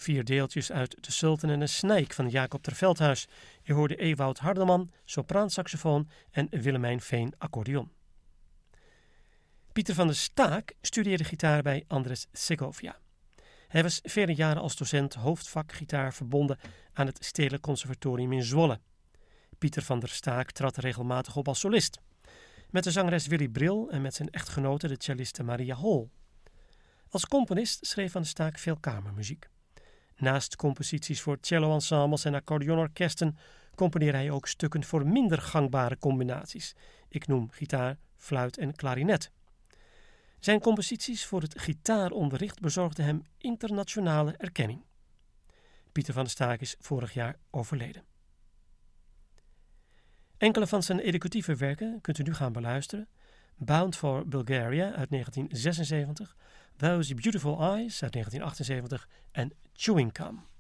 4 deeltjes uit De Sultan en de Snake van Jacob ter Veldhuis. Je hoorde Ewout Hardeman, sopraansaxofoon en Willemijn Veen, accordeon. Pieter van der Staak studeerde gitaar bij Andres Segovia. Hij was vele jaren als docent hoofdvak gitaar verbonden aan het Stedelijk Conservatorium in Zwolle. Pieter van der Staak trad regelmatig op als solist. Met de zangeres Willy Bril en met zijn echtgenote de celliste Maria Hol. Als componist schreef Van der Staak veel kamermuziek. Naast composities voor cello-ensembles en accordeonorkesten componeerde hij ook stukken voor minder gangbare combinaties. Ik noem gitaar, fluit en klarinet. Zijn composities voor het gitaaronderricht bezorgden hem internationale erkenning. Pieter van der Staak is vorig jaar overleden. Enkele van zijn educatieve werken kunt u nu gaan beluisteren. Bound for Bulgaria uit 1976, Those Beautiful Eyes uit 1978 en Chewing Gum.